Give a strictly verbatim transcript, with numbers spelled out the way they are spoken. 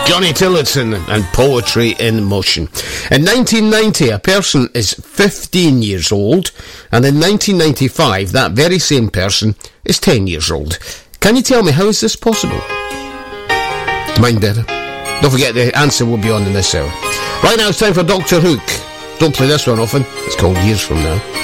Johnny Tillotson and Poetry in Motion. In nineteen ninety, a person is fifteen years old, and in nineteen ninety-five, that very same person is ten years old. Can you tell me, how is this possible? Mind better. Don't forget, the answer will be on in this hour. Right now, it's time for Doctor Hook. Don't play this one often. It's called Years From Now.